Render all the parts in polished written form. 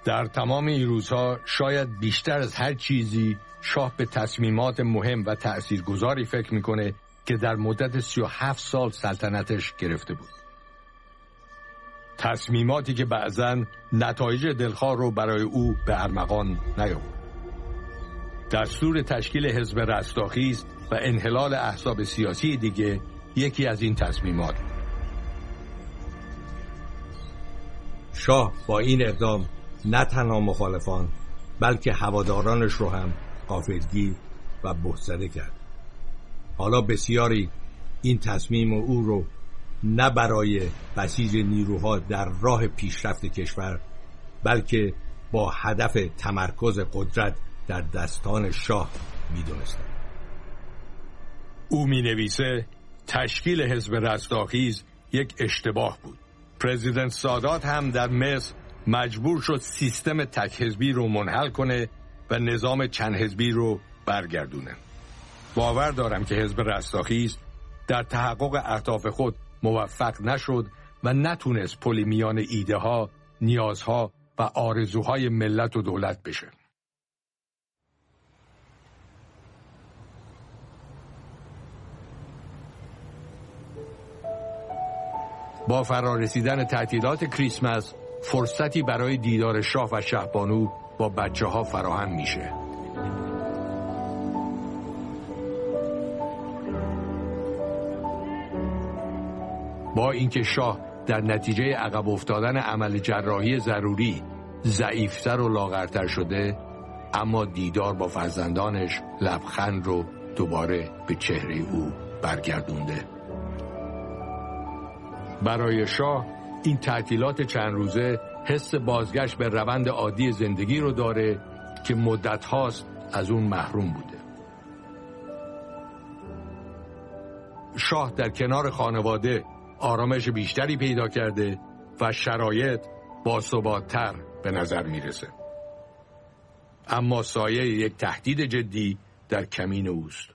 در تمام این روزها شاید بیشتر از هر چیزی شاه به تصمیمات مهم و تأثیرگذاری فکر میکنه که در مدت 37 سال سلطنتش گرفته بود. تصمیماتی که بعضاً نتایج دلخواه رو برای او به ارمغان نیاورد. دستور تشکیل حزب رستاخیز و انحلال احزاب سیاسی دیگه یکی از این تصمیمات. شاه با این اقدام نه تنها مخالفان بلکه هوادارانش رو هم غافلگیر و بهت‌زده کرد. حالا بسیاری این تصمیم او رو نه برای بسیج نیروها در راه پیشرفت کشور بلکه با هدف تمرکز قدرت در دستان شاه می‌دونستند. او می‌نویسه تشکیل حزب رستاخیز یک اشتباه بود. پرزیدنت سادات هم در مصر مجبور شد سیستم تک حزبی رو منحل کنه و نظام چند حزبی رو برگردونه. باور دارم که حزب رستاخیز در تحقق اهداف خود موفق نشد و نتونست پلی میان ایده ها، نیازها و آرزوهای ملت و دولت بشه. با فرارسیدن تعطیلات کریسمس فرصتی برای دیدار شاه و شهبانو با بچه ها فراهم میشه. با اینکه شاه در نتیجه عقب افتادن عمل جراحی ضروری ضعیفتر و لاغرتر شده، اما دیدار با فرزندانش لبخند رو دوباره به چهره او برگردونده. برای شاه این تعطیلات چند روزه حس بازگشت به روند عادی زندگی رو داره که مدت هاست از اون محروم بوده. شاه در کنار خانواده آرامش بیشتری پیدا کرده و شرایط باثبات‌تر به نظر میرسه. اما سایه یک تهدید جدی در کمین اوست.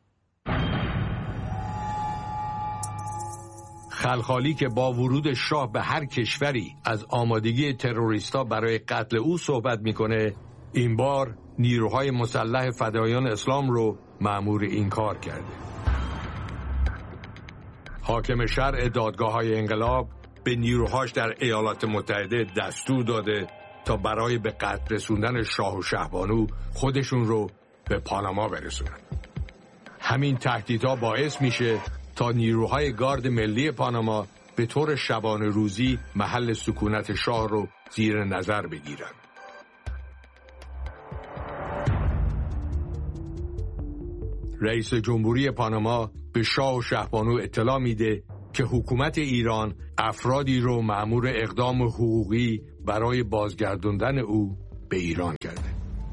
خلخالی که با ورود شاه به هر کشوری از آمادگی تروریستا برای قتل او صحبت میکنه، این بار نیروهای مسلح فدایان اسلام رو مأمور این کار کرده. حاکم شرع دادگاه‌های انقلاب به نیروهاش در ایالات متحده دستور داده تا برای به قتل رسوندن شاه و شهبانو خودشون رو به پاناما برسونن. همین تهدیدها باعث میشه تا نیروهای گارد ملی پاناما به طور شبانه روزی محل سکونت شاه رو زیر نظر بگیرن. رئیس جمهوری پاناما به شاه و شهبانو اطلاع میده که حکومت ایران افرادی رو مأمور اقدام حقوقی برای بازگردوندن او به ایران کرده.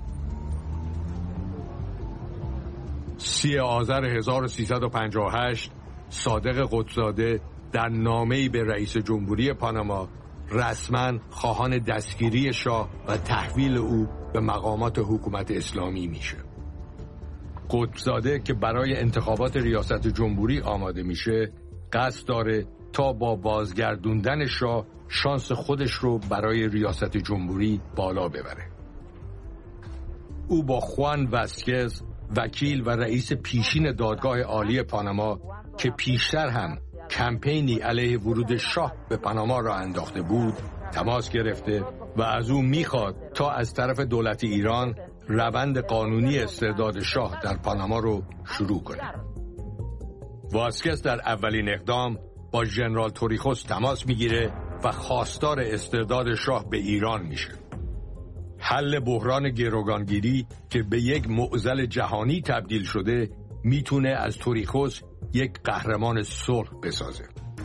30 آذر 1358 صادق قطب‌زاده در نامه‌ای به رئیس جمهوری پاناما رسما خواهان دستگیری شاه و تحویل او به مقامات حکومت اسلامی میشه. قطب‌زاده که برای انتخابات ریاست جمهوری آماده میشه، قصد داره تا با بازگردوندن شاه شانس خودش رو برای ریاست جمهوری بالا ببره. او با خوان واسکز، وکیل و رئیس پیشین دادگاه عالی پاناما که پیشتر هم کمپینی علیه ورود شاه به پاناما را انداخته بود، تماس گرفته و از او میخواد تا از طرف دولت ایران روند قانونی استرداد شاه در پاناما رو شروع کنه. واسکز در اولین اقدام با ژنرال توریخوس تماس میگیره و خواستار استرداد شاه به ایران میشه. حل بحران گروگانگیری که به یک معضل جهانی تبدیل شده میتونه از توریخوس یک قهرمان صلح بسازه.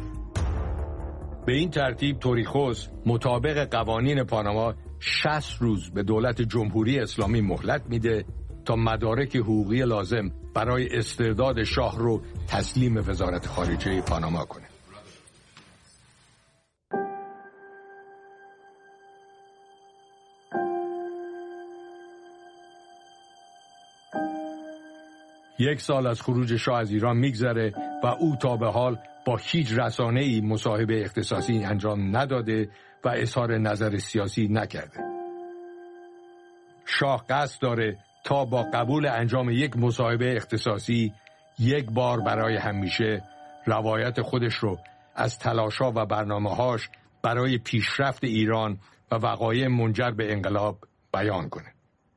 به این ترتیب توریخوس مطابق قوانین پاناما 60 روز به دولت جمهوری اسلامی مهلت میده تا مدارک حقوقی لازم برای استرداد شاه رو تسلیم وزارت خارجه پاناما کنه. یک سال از خروج شاه از ایران میگذره و او تا به حال با هیچ رسانه‌ای مصاحبه اختصاصی انجام نداده و اظهار نظر سیاسی نکرده. شاه قصد داره تا با قبول انجام یک مصاحبه اختصاصی یک بار برای همیشه روایت خودش رو از تلاش‌ها و برنامه‌هاش برای پیشرفت ایران و وقایع منجر به انقلاب بیان کنه.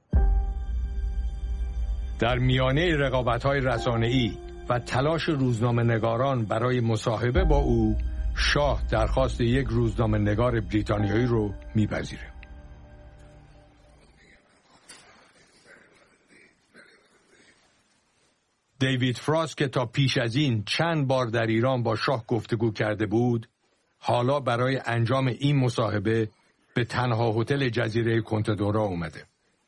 در میانه رقابت‌های رسانه‌ای و تلاش روزنامه‌نگاران برای مصاحبه با او، شاه درخواست یک روزنامه‌نگار بریتانیایی رو میپذیره. دیوید فراست که تا پیش از این چند بار در ایران با شاه گفتگو کرده بود، حالا برای انجام این مصاحبه به تنها هتل جزیره کنتدورا اومده.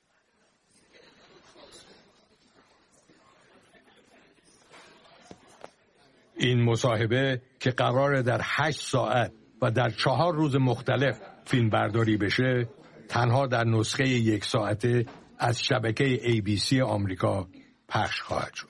این مصاحبه که قراره در 8 ساعت و در 4 روز مختلف فیلم برداری بشه، تنها در نسخه 1 ساعته از شبکه ABC آمریکا پخش خواهد شد.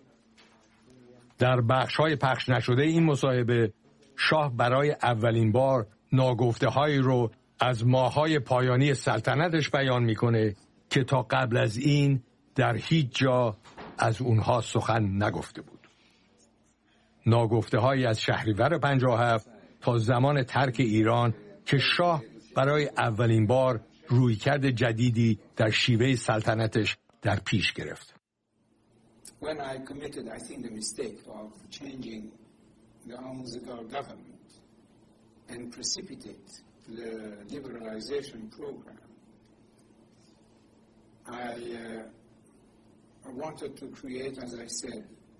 در بخش‌های پخش نشده این مصاحبه، شاه برای اولین بار ناگفته‌هایی رو از ماه‌های پایانی سلطنتش بیان می‌کنه که تا قبل از این در هیچ جا از اونها سخن نگفته بود. ناگفته‌هایی از شهریور 57 تا زمان ترک ایران که شاه برای اولین بار رویکرد جدیدی در شیوه سلطنتش در پیش گرفت. When I committed, I think, the mistake of changing the Al-Muzaffar government and precipitate the liberalization program, I wanted to create, as I said,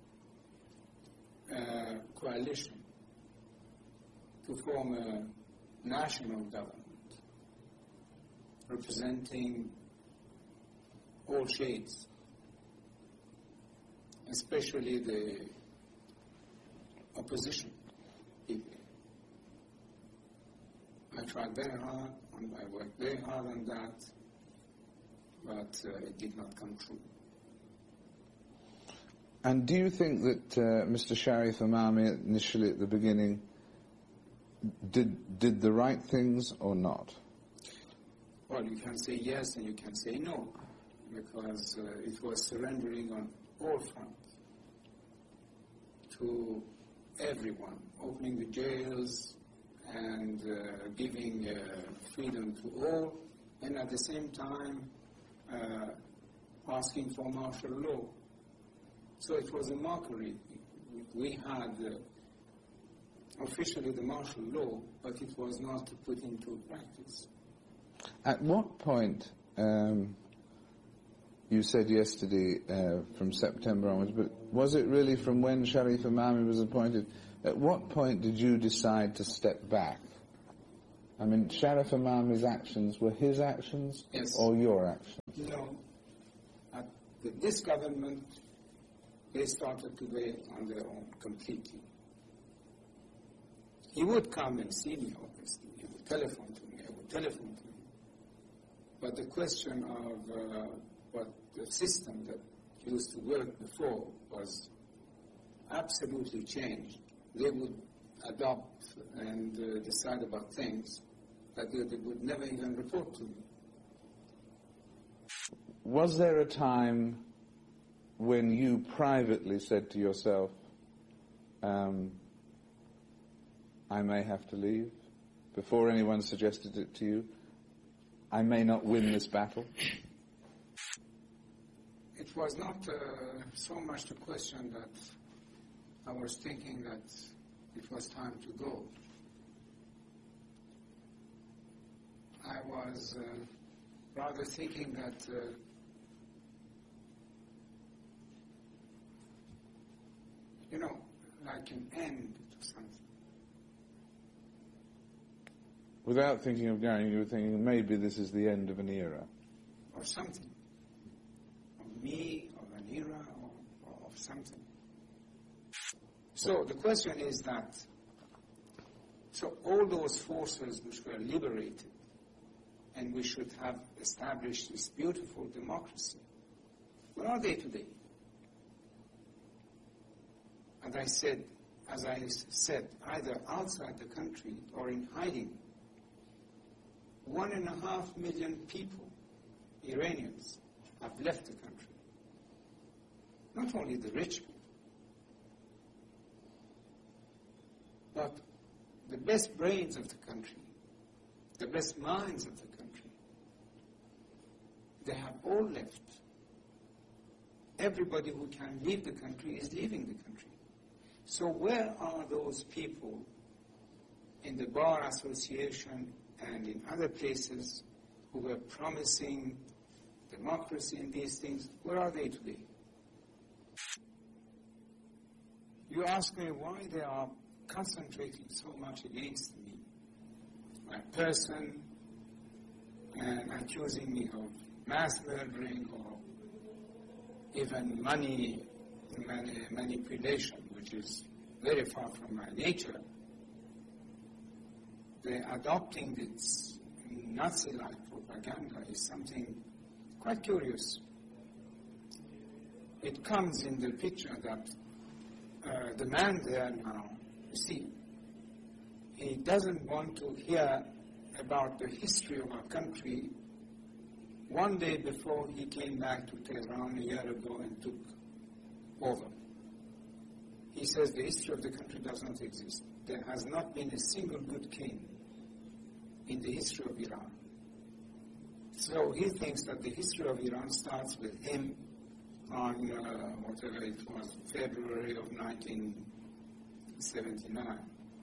a coalition to form a national government representing all shades, especially the opposition people. I tried very hard, and I worked very hard on that, but it did not come true. And do you think that Mr. Sharif Imami initially at the beginning did the right things or not? Well, you can say yes and you can say no, because it was surrendering on all fronts to everyone, opening the jails and giving freedom to all, and at the same time asking for martial law. So it was a mockery. We had officially the martial law, but it was not put into practice. At what point, you said yesterday from September onwards, but was it really from when Sharif Imami was appointed? At what point did you decide to step back? I mean, Sharif Imami's actions were his actions, yes, or your actions? No. This government, they started to wait on their own completely. He would come and see me, obviously. He would telephone to me. I would telephone to him. But the question of what the system that used to work before was absolutely changed. They would adopt and decide about things that they would never even report to me. Was there a time when you privately said to yourself, I may have to leave, before anyone suggested it to you? I may not win this battle? It was not so much the question that I was thinking that it was time to go. I was rather thinking that like an end to something. Without thinking of going, you were thinking maybe this is the end of an era. Or something. Of me, of an era, or of something. So the question is that, so all those forces which were liberated, and we should have established this beautiful democracy, where are they today? As I said, either outside the country or in hiding. 1.5 million people Iranians have left the country. Not only the rich people, but the best brains of the country, the best minds of the country, they have all left. Everybody who can leave the country is leaving the country. So where are those people in the Bar Association and in other places who were promising democracy and these things? Where are they today? You ask me why they are concentrating so much against me, my person, and accusing me of mass murdering or even money manipulation, which is very far from my nature. The adopting this Nazi-like propaganda is something quite curious. It comes in the picture that the man there now, you see, he doesn't want to hear about the history of our country one day before he came back to Tehran a year ago and took over. He says the history of the country does not exist. There has not been a single good king in the history of Iran. So he thinks that the history of Iran starts with him on whatever it was, February of 1979.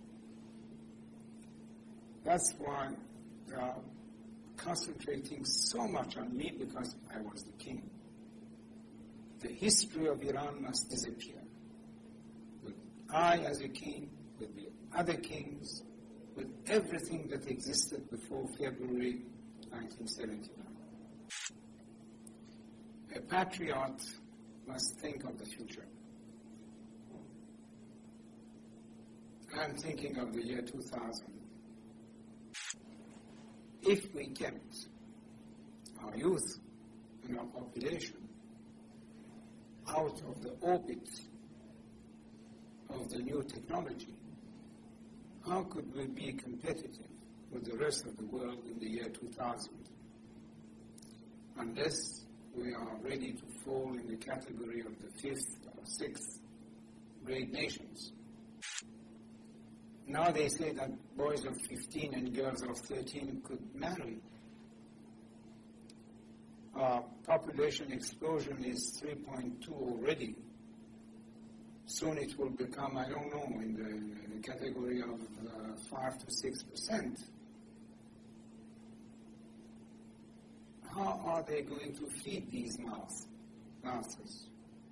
That's why they are concentrating so much on me, because I was the king. The history of Iran must disappear. With I as a king, with the other kings, with everything that existed before February 1979. A patriot must think of the future. I'm thinking of the year 2000. If we kept our youth and our population out of the orbit of the new technology, how could we be competitive with the rest of the world in the year 2000? Unless we are ready to fall in the category of the 5th or 6th grade nations. Now they say that boys of 15 and girls of 13 could marry. Our population explosion is 3.2 already. Soon it will become, I don't know, in the category of 5 to 6%. How are they going to feed these mouths?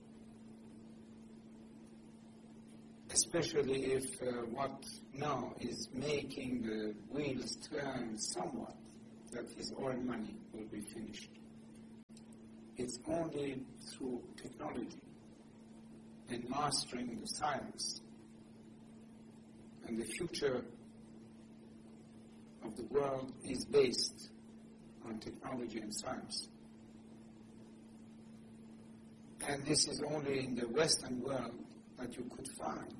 Especially if what now is making the wheels turn somewhat, that his oil money will be finished. It's only through technology and mastering the science, and the future of the world is based on technology and science. And this is only in the Western world that you could find.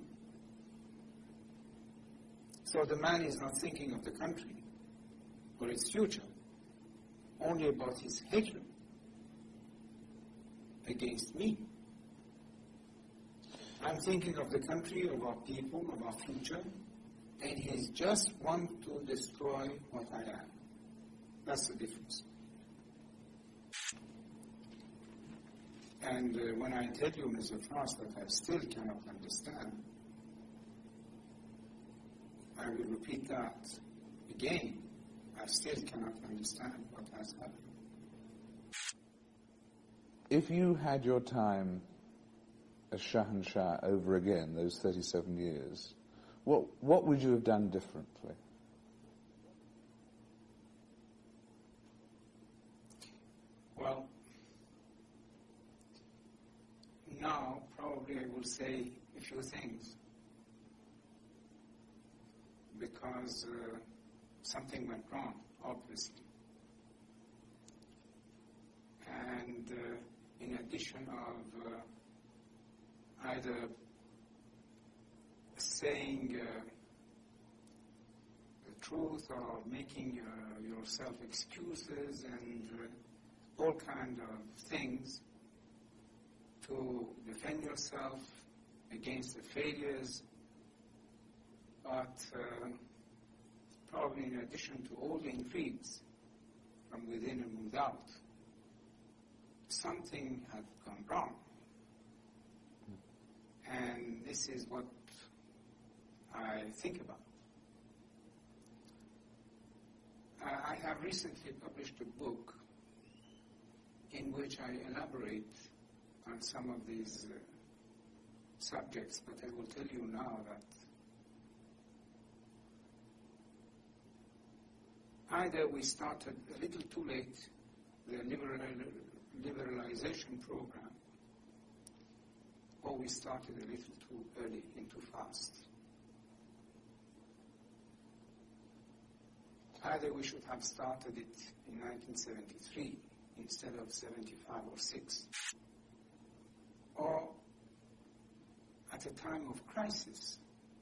So the man is not thinking of the country or its future, only about his hatred against me. I'm thinking of the country, of our people, of our future, and he just wants to destroy what I am. That's the difference. And when I tell you, Mr. Frost, that I still cannot understand, I will repeat that again. I still cannot understand what has happened. If you had your time as Shahanshah over again, those 37 years, what would you have done differently? Well, now probably I will say a few things, because something went wrong, obviously. And in addition of either saying the truth or making yourself excuses and all kinds of things to defend yourself against the failures, but probably in addition to all the intrigues from within and without, something had gone wrong. And this is what I think about. I have recently published a book in which I elaborate on some of these subjects, but I will tell you now that either we started a little too late the liberalization program, or we started a little too early and too fast. Either we should have started it in 1973 instead of 75 or 6, or at a time of crisis,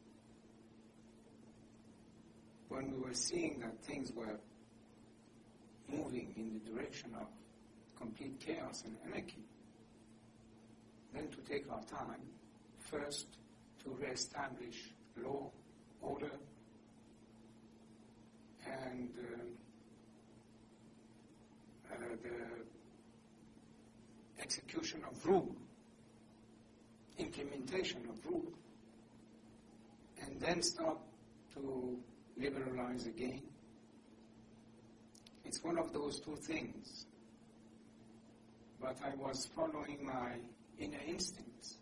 when we were seeing that things were moving in the direction of complete chaos and anarchy, then to take our time, first to re-establish law, order, and the execution of rule, implementation of rule, and then start to liberalize again. It's one of those two things, but I was following my inner instincts.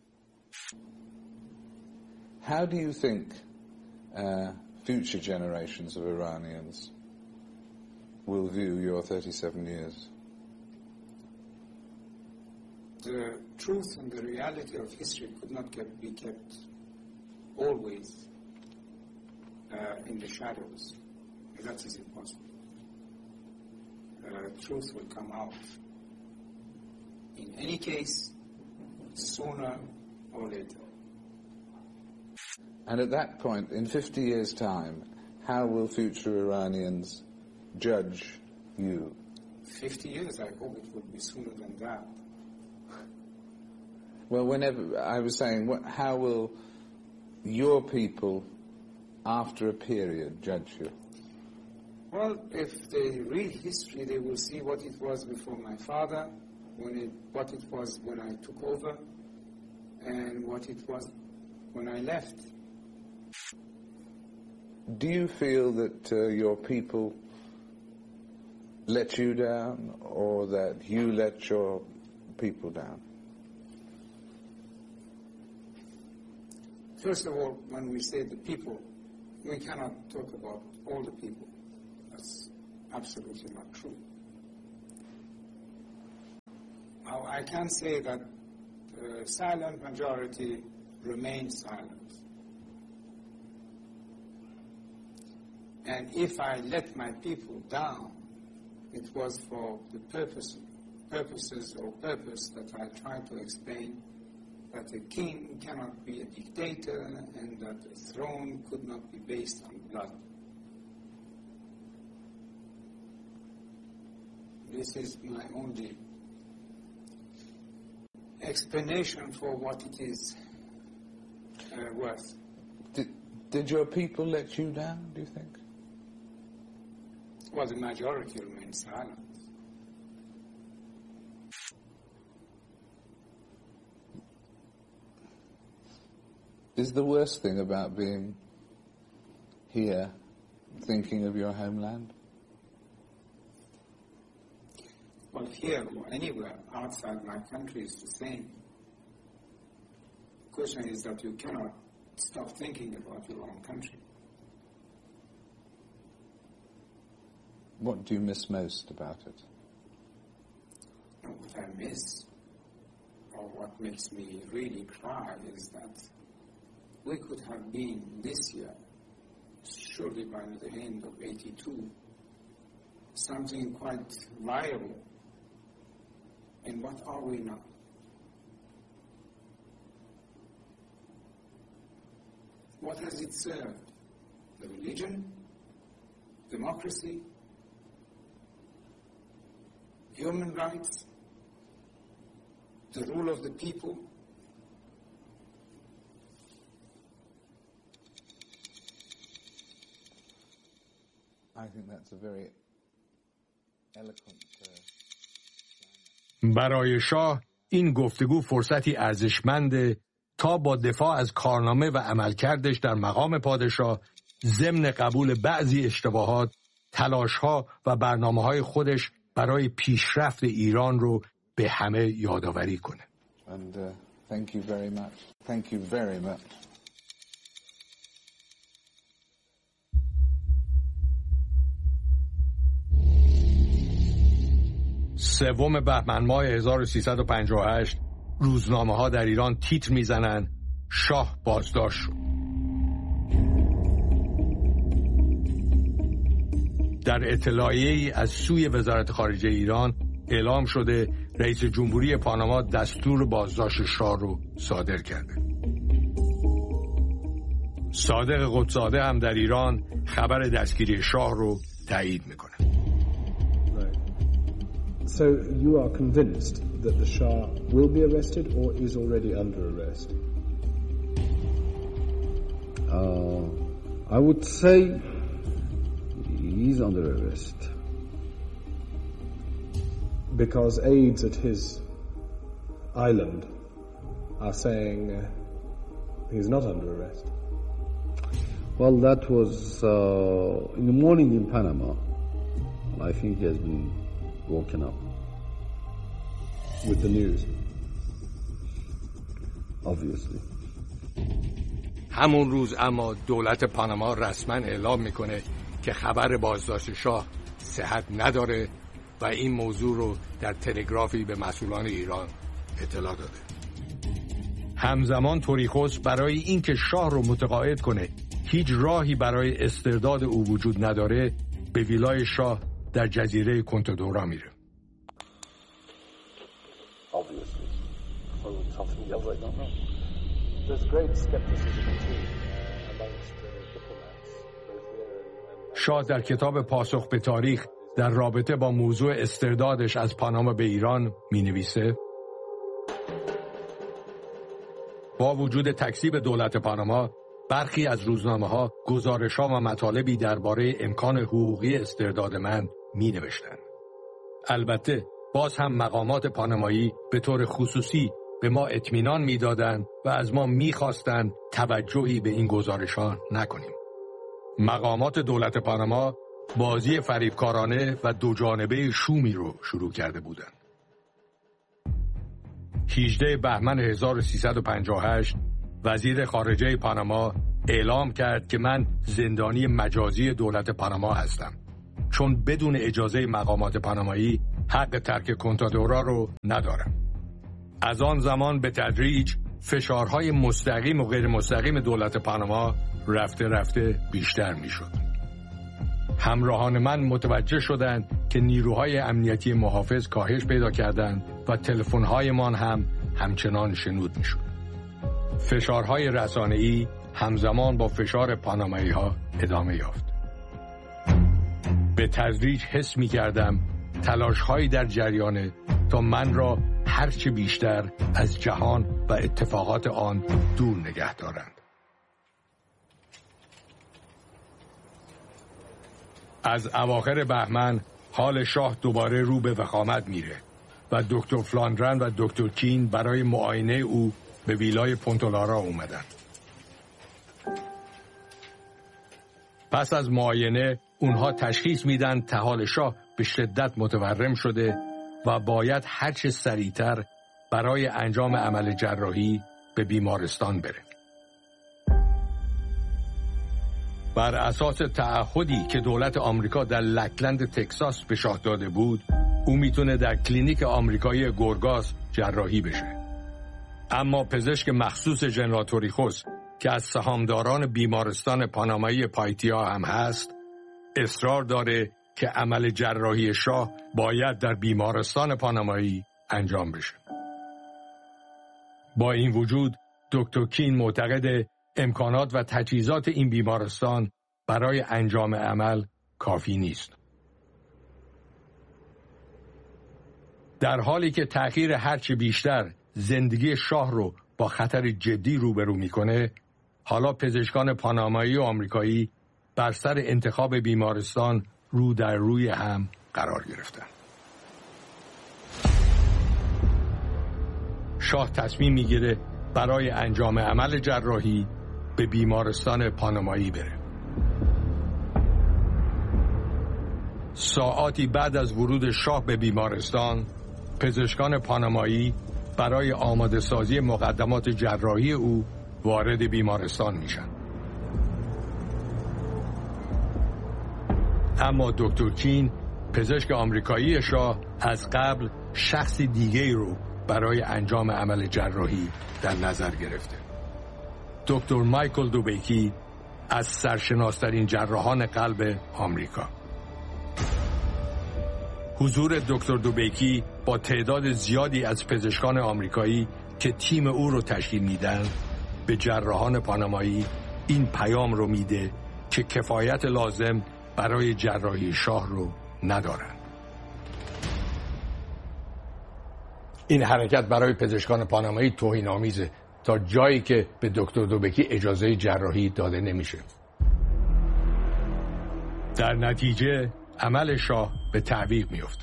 How do you think future generations of Iranians will view your 37 years? The truth and the reality of history could not be kept always in the shadows. That is impossible. Truth will come out. In any case, sooner or later. And at that point, in 50 years' time, how will future Iranians judge you? 50 years, I hope it will be sooner than that. Well, whenever, I was saying, how will your people, after a period, judge you? Well, if they read history, they will see what it was before my father, what it was when I took over, and what it was when I left. Do you feel that your people let you down, or that you let your people down? First of all, when we say the people, we cannot talk about all the people. That's absolutely not true. Now, I can say that the silent majority remains silent. And if I let my people down, it was for the purpose that I tried to explain, that a king cannot be a dictator and that a throne could not be based on blood. This is my only explanation for what it is worth. Did your people let you down, do you think? Well, the majority remained silent. Is the worst thing about being here thinking of your homeland? Well, here or anywhere outside my country is the same. The question is that you cannot stop thinking about your own country. What do you miss most about it? And what I miss, or what makes me really cry, is that we could have been this year, surely by the end of 82, something quite viable. And what are we now? What has it served? The religion? Democracy? human rights, the rule of the people. I think that's a very eloquent. برای شاه این گفتگو فرصتی ارزشمند تا با دفاع از کارنامه و عملکردش در مقام پادشاه ضمن قبول بعضی اشتباهات، تلاش‌ها و برنامه‌های خودش برای پیشرفت ایران رو به همه یادآوری کنه. And thank you very much. Thank you very much. سوم بهمن ماه 1358 روزنامه‌ها در ایران تیتر میزنن شاه بازداشت شد. در اطلاعیه‌ای از سوی وزارت خارجه ایران اعلام شده رئیس جمهوری پاناما دستور بازداشت شاه رو صادر کرده. صادق قطزاده هم در ایران خبر دستگیری شاه رو تایید میکنه. So you are convinced that the Shah will be arrested or is already under arrest? I would say he's under arrest. Because aides at his island are saying he's not under arrest. Well, that was in the morning in Panama. And I think he has been woken up. With the news. Obviously. همون روز اما دولت پاناما رسما اعلام میکنه که خبر بازداشت شاه صحت نداره و این موضوع رو در تلگرافی به مسئولان ایران اطلاع داده. همزمان توریخوس برای اینکه شاه رو متقاعد کنه هیچ راهی برای استرداد او وجود نداره به ویلای شاه در جزیره کنتادورا میره. شاه در کتاب پاسخ به تاریخ در رابطه با موضوع استردادش از پاناما به ایران می نویسه با وجود تکذیب دولت پاناما برخی از روزنامه‌ها گزارش‌ها و مطالبی درباره امکان حقوقی استرداد من می‌نوشتند. البته باز هم مقامات پانامایی به طور خصوصی به ما اطمینان می‌دادند و از ما می‌خواستند توجهی به این گزارش‌ها نکنیم. مقامات دولت پاناما بازی فریبکارانه و دو جانبه شومی رو شروع کرده بودند. 18 بهمن 1358 وزیر خارجه پاناما اعلام کرد که من زندانی مجازی دولت پاناما هستم چون بدون اجازه مقامات پانامایی حق ترک کنتادورا رو ندارم. از آن زمان به تدریج فشارهای مستقیم و غیر مستقیم دولت پاناما رفته بیشتر می شد. همراهان من متوجه شدند که نیروهای امنیتی محافظ کاهش پیدا کردند و تلفن‌هایمان هم همچنان شنود می شد. فشارهای رسانه‌ای همزمان با فشار پانامایی‌ها ادامه یافت. به تدریج حس می‌کردم تلاش‌هایی در جریانه تا من را هرچه بیشتر از جهان و اتفاقات آن دور نگه دارند. از اواخر بهمن حال شاه دوباره رو به وخامت میره و دکتر فلاندرن و دکتر کین برای معاینه او به ویلای پونتولارا اومدن. پس از معاینه اونها تشخیص میدن حال شاه به شدت متورم شده و باید هرچه سریعتر برای انجام عمل جراحی به بیمارستان بره. بر اساس تعهدی که دولت آمریکا در لکلند تگزاس به شاه داده بود، او میتونه در کلینیک آمریکایی گورگاس جراحی بشه. اما پزشک مخصوص ژنرال توریخوس که از سهامداران بیمارستان پانامایی پایتیا هم هست، اصرار داره که عمل جراحی شاه باید در بیمارستان پانامایی انجام بشه. با این وجود دکتر کین معتقد امکانات و تجهیزات این بیمارستان برای انجام عمل کافی نیست. در حالی که تأخیر هرچی بیشتر زندگی شاه رو با خطر جدی روبرو میکنه، حالا پزشکان پانامایی و آمریکایی بر سر انتخاب بیمارستان رو در روی هم قرار گرفتن. شاه تصمیم میگیره برای انجام عمل جراحی به بیمارستان پانامایی بره. ساعاتی بعد از ورود شاه به بیمارستان، پزشکان پانامایی برای آماده سازی مقدمات جراحی او وارد بیمارستان میشن. اما دکتر کین، پزشک آمریکایی شاه، از قبل شخص دیگه‌ای رو برای انجام عمل جراحی در نظر گرفته. دکتر مایکل دوبیکی از سرشناس‌ترین جراحان قلب آمریکا. حضور دکتر دوبیکی با تعداد زیادی از پزشکان آمریکایی که تیم او رو تشکیل میدن به جراحان پانامایی این پیام رو میده که کفایت لازم برای جراحی شاه رو ندارن. این حرکت برای پزشکان پانامایی توهین‌آمیزه تا جایی که به دکتر دوبیکی اجازه جراحی داده نمیشه. در نتیجه عمل شاه به تعویق میفته.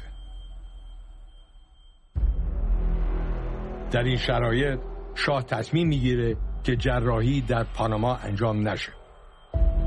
در این شرایط شاه تصمیم میگیره که جراحی در پاناما انجام نشه.